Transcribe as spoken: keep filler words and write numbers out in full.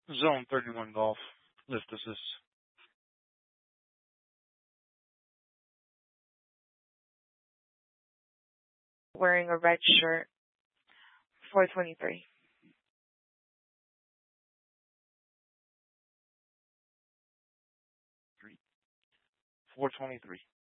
Zone thirty-one Golf. Lift assist. Wearing a red shirt. four twenty-three. four twenty-three.